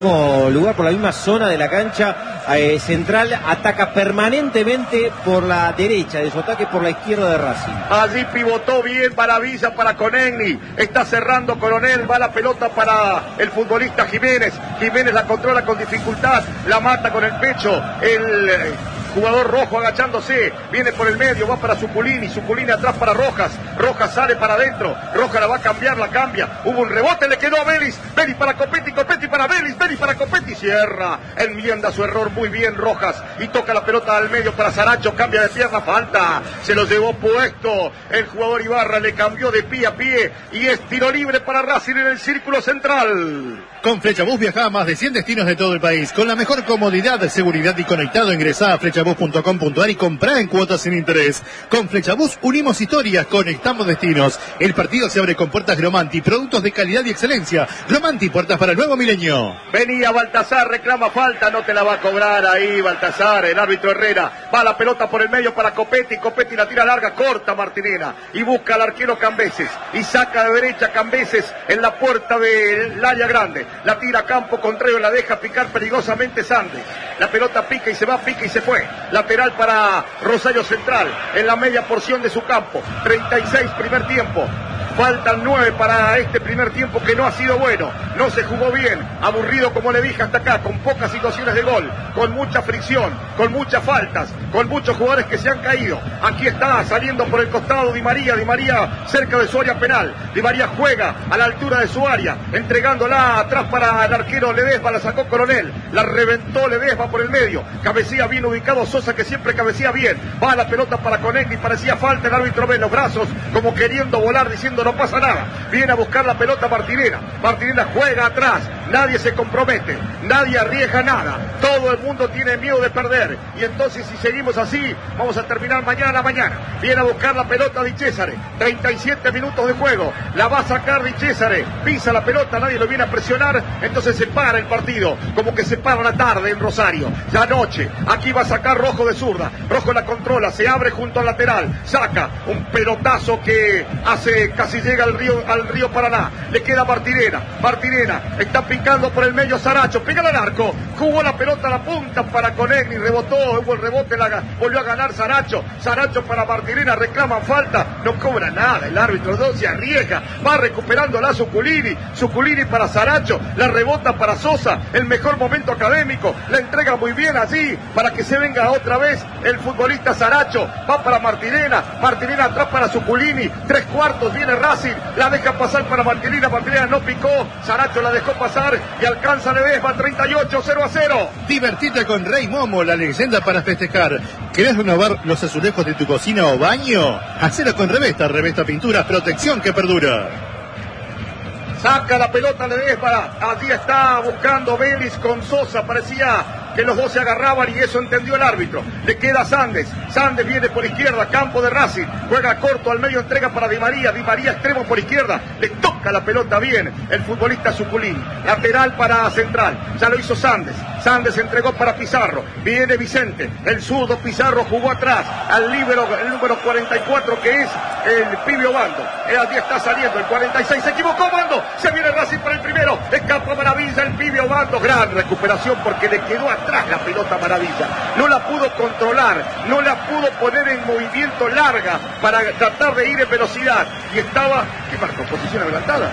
Lugar por la misma zona de la cancha. Central ataca permanentemente por la derecha de su ataque, por la izquierda de Racing. Allí pivotó bien Maravilla para Conegni, está cerrando Coronel, va la pelota para el futbolista Jiménez. Jiménez la controla con dificultad, la mata con el pecho el jugador rojo agachándose, viene por el medio, va para Suculini, Suculini atrás para Rojas, Rojas sale para adentro, Rojas la va a cambiar, la cambia, hubo un rebote, le quedó a Vélez, Vélez para Copetti, Copetti para Vélez, Vélez para Copetti, cierra, enmienda su error muy bien Rojas, y toca la pelota al medio para Saracho, cambia de pierna, falta, se lo llevó puesto, el jugador Ibarra le cambió de pie a pie, y es tiro libre para Racing en el círculo central. Con Flechabús viaja a más de 100 destinos de todo el país, con la mejor comodidad, seguridad y conectado. Ingresá a flechabús.com.ar y comprá en cuotas sin interés. Con Flechabús unimos historias, conectamos destinos. El partido se abre con puertas Gromanti, productos de calidad y excelencia. Gromanti, puertas para el nuevo milenio. Venía Baltasar, reclama falta, no te la va a cobrar ahí Baltasar, el árbitro Herrera. Va la pelota por el medio para Copetti, Copetti la tira larga, corta Martinena y busca al arquero Cambeses y saca de derecha Cambeses en la puerta del área grande. La tira a campo contrario, la deja picar peligrosamente Sandes. La pelota pica y se va, pica y se fue. Lateral para Rosario Central, en la media porción de su campo. 36 primer tiempo. Faltan 9 para este primer tiempo que no ha sido bueno. No se jugó bien. Aburrido, como le dije hasta acá, con pocas situaciones de gol, con mucha fricción, con muchas faltas, con muchos jugadores que se han caído. Aquí está saliendo por el costado Di María cerca de su área penal. Di María juega a la altura de su área, entregándola atrás para el arquero Ledesma, la sacó Coronel, la reventó Ledesma por el medio. Cabecía bien ubicado Sosa, que siempre cabecía bien. Va la pelota para Conegni, parecía falta, el árbitro ve los brazos como queriendo volar, diciendo no pasa nada. Viene a buscar la pelota Martinena. Martinena juega atrás. Nadie se compromete. Nadie arriesga nada. Todo el mundo tiene miedo de perder. Y entonces si seguimos así, vamos a terminar mañana. Viene a buscar la pelota Di Cesare. 37 minutos de juego. La va a sacar Di Cesare. Pisa la pelota, nadie lo viene a presionar. Entonces se para el partido. Como que se para la tarde en Rosario. Ya noche. Aquí va a sacar Rojo de zurda. Rojo la controla. Se abre junto al lateral. Saca un pelotazo que hace casi llega al río Paraná. Le queda Martinena. Martinena está picando por el medio Saracho. Pega al arco. Jugó la pelota a la punta para Conegni. Rebotó. Hubo el rebote. Volvió a ganar Saracho. Saracho para Martinena. Reclaman falta. No cobra nada. El árbitro no se arriesga. Va recuperándola Suculini. Suculini para Saracho. La rebota para Sosa. El mejor momento académico. La entrega muy bien allí para que se venga otra vez el futbolista Saracho. Va para Martinena. Martinena atrás para Suculini. 3/4. Viene Racing, la deja pasar para Martinena, Martinena no picó, Saracho la dejó pasar y alcanza Ledesma, 38, 0-0. Divertite con Rey Momo, la leyenda para festejar. ¿Querés renovar los azulejos de tu cocina o baño? Hacelo con Revesta Pinturas, protección que perdura. Saca la pelota Ledesma, allí está buscando Vélez con Sosa, parecía que los dos se agarraban y eso entendió el árbitro. Le queda Sandes, Sandes viene por izquierda, campo de Racing, juega corto al medio, entrega para Di María extremo por izquierda, le toca la pelota bien el futbolista Suculini, lateral para Central, ya lo hizo Sandes, Sandes entregó para Pizarro, viene Vicente, el zurdo Pizarro jugó atrás, al líbero, el número 44 que es el Pibe Obando, allí está saliendo el 46, se equivocó Obando, se viene Racing para el primero, escapa Maravilla, el Pibe Obando, gran recuperación porque le quedó atrás la pelota Maravilla, no la pudo controlar, no la pudo poner en movimiento larga para tratar de ir en velocidad y estaba, ¿qué marcó? Posición adelantada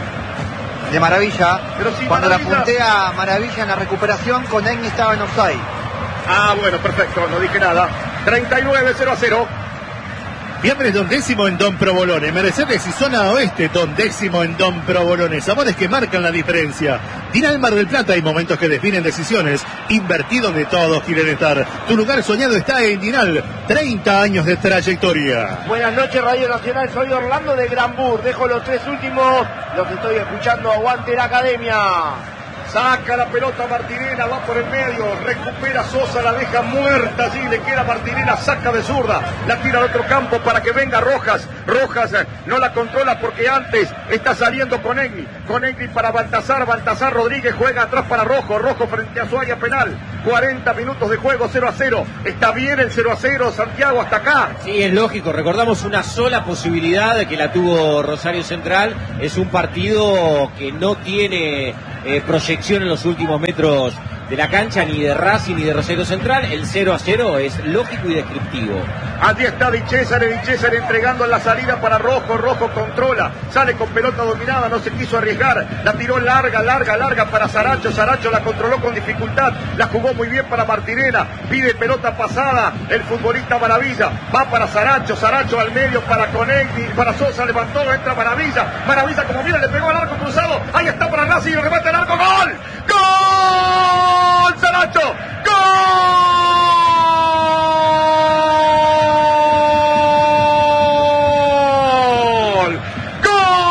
de Maravilla, pero si cuando Maravilla... la puntea Maravilla en la recuperación, Conegni estaba en offside. Bueno, perfecto, no dije nada. 39, 0-0. Viernes 12 en Don Provolone, Mercedes y zona oeste, 12 en Don Provolone, sabores que marcan la diferencia. Dinal Mar del Plata, hay momentos que definen decisiones, invertí donde todos quieren estar. Tu lugar soñado está en Dinal, 30 años de trayectoria. Buenas noches Radio Nacional, soy Orlando de Granbur, dejo los 3 últimos, los estoy escuchando, aguante la academia. Saca la pelota Martinena, va por el medio, recupera Sosa, la deja muerta allí, le queda Martinena, saca de zurda, la tira al otro campo para que venga Rojas. Rojas no la controla porque antes está saliendo Conegni para Baltasar Rodríguez juega atrás para Rojo frente a su área penal. 40 minutos de juego, 0-0. Está bien el 0-0, Santiago, hasta acá. Sí, es lógico, recordamos una sola posibilidad que la tuvo Rosario Central, es un partido que no tiene proyección en los últimos metros de la cancha, ni de Racing ni de Rosario Central. El 0-0 es lógico y descriptivo. Allí está Di César entregando la salida para Rojo. Rojo controla, sale con pelota dominada, no se quiso arriesgar, la tiró larga para Saracho. Saracho la controló con dificultad, la jugó muy bien para Martinena, pide pelota pasada el futbolista Maravilla, va para Saracho al medio para Conegni, para Sosa, levantó, entra Maravilla como viene, le pegó al arco cruzado, ahí está para Racing, lo remate al arco, ¡gol!